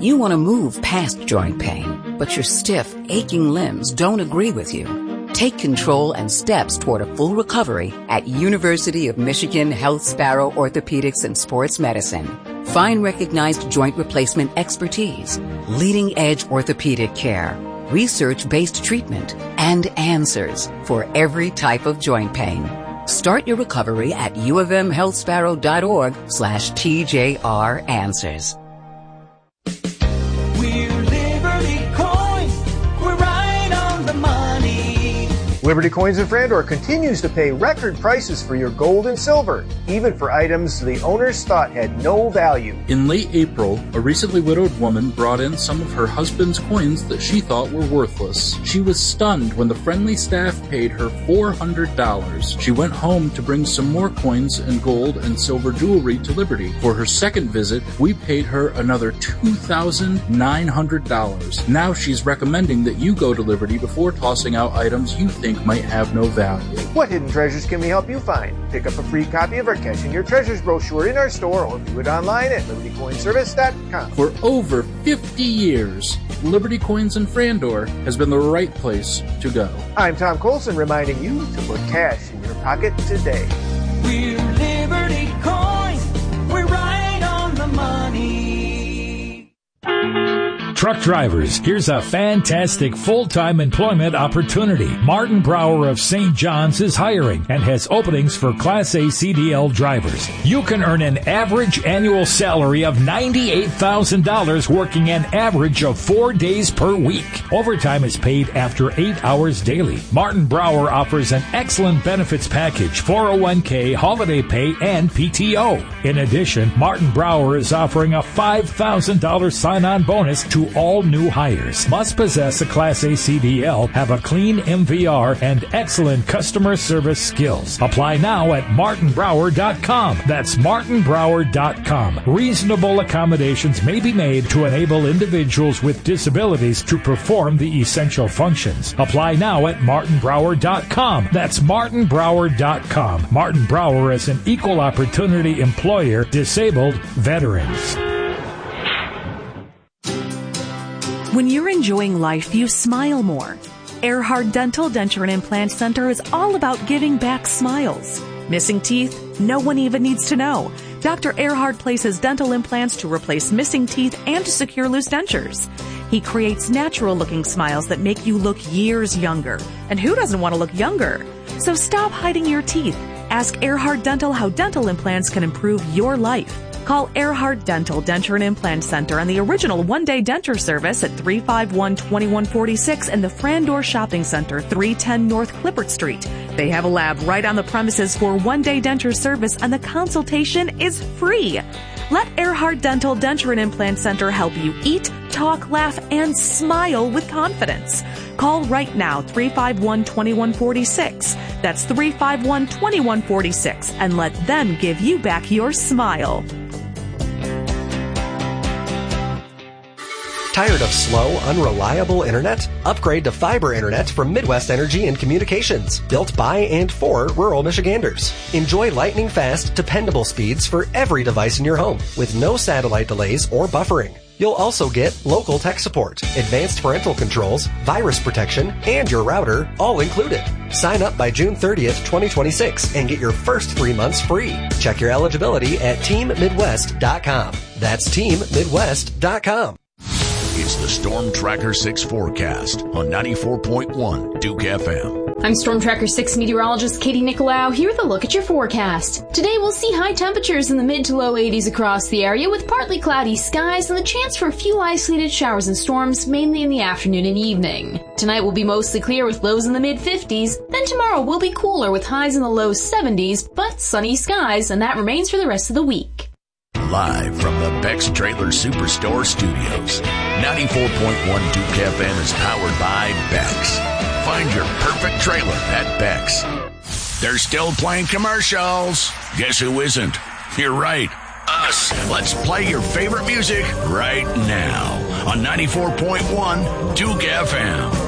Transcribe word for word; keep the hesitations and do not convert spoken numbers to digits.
You want to move past joint pain, but your stiff, aching limbs don't agree with you. Take control and steps toward a full recovery at University of Michigan Health Sparrow Orthopedics and Sports Medicine. Find recognized joint replacement expertise, leading-edge orthopedic care, research-based treatment, and answers for every type of joint pain. Start your recovery at uofmhealthsparrow.org slash TJR Answers. We're Liberty Coins. We're right on the money. Liberty Coins in Frandor continues to pay record prices for your gold and silver, even for items the owners thought had no value. In late April, a recently widowed woman brought in some of her husband's coins that she thought were worthless. She was stunned when the friendly staff paid her four hundred dollars. She went home to bring some more coins and gold and silver jewelry to Liberty. For her second visit, we paid her another two thousand nine hundred dollars. Now she's recommending that you go to Liberty before tossing out items you think might have no value. What hidden treasures can we help you find? Pick up a free copy of our Cashing Your Treasures brochure in our store or view it online at liberty coin service dot com. For over fifty years, Liberty Coins in Frandor has been the right place to go. I'm Tom Colson reminding you to put cash in your pocket today. We're Liberty Coins. We're right on the money. Truck drivers, here's a fantastic full-time employment opportunity. Martin Brower of Saint John's is hiring and has openings for Class A C D L drivers. You can earn an average annual salary of ninety-eight thousand dollars working an average of four days per week. Overtime is paid after eight hours daily. Martin Brower offers an excellent benefits package, four oh one k, holiday pay, and P T O. In addition, Martin Brower is offering a five thousand dollars sign-on bonus to all new hires. Must possess a Class A C D L, have a clean M V R, and excellent customer service skills. Apply now at martin brower dot com. That's martin brower dot com. Reasonable accommodations may be made to enable individuals with disabilities to perform the essential functions. Apply now at martin brower dot com. That's martin brower dot com. Martin Brower is an equal opportunity employer, disabled veterans. When you're enjoying life, you smile more. Earhart Dental Denture and Implant Center is all about giving back smiles. Missing teeth? No one even needs to know. Doctor Earhart places dental implants to replace missing teeth and to secure loose dentures. He creates natural-looking smiles that make you look years younger. And who doesn't want to look younger? So stop hiding your teeth. Ask Earhart Dental how dental implants can improve your life. Call Earhart Dental Denture and Implant Center on the original one-day denture service at three five one, two one four six and the Frandor Shopping Center, three ten North Clippert Street. They have a lab right on the premises for one-day denture service, and the consultation is free. Let Earhart Dental Denture and Implant Center help you eat, talk, laugh, and smile with confidence. Call right now, three five one, two one four six. That's three five one, two one four six, and let them give you back your smile. Tired of slow, unreliable internet? Upgrade to fiber internet from Midwest Energy and Communications, built by and for rural Michiganders. Enjoy lightning-fast, dependable speeds for every device in your home, with no satellite delays or buffering. You'll also get local tech support, advanced parental controls, virus protection, and your router, all included. Sign up by June thirtieth, twenty twenty-six and get your first three months free. Check your eligibility at team midwest dot com. That's team midwest dot com. It's the Storm Tracker six forecast on ninety-four point one Duke F M. I'm Storm Tracker six meteorologist Katie Nicolau here with a look at your forecast. Today we'll see high temperatures in the mid to low eighties across the area with partly cloudy skies and the chance for a few isolated showers and storms mainly in the afternoon and evening. Tonight will be mostly clear with lows in the mid fifties. Then tomorrow will be cooler with highs in the low seventies but sunny skies, and that remains for the rest of the week. Live from the Beck's Trailer Superstore Studios, ninety-four point one Duke F M is powered by Beck's. Find your perfect trailer at Beck's. They're still playing commercials. Guess who isn't? You're right, us. Let's play your favorite music right now on ninety-four point one Duke F M.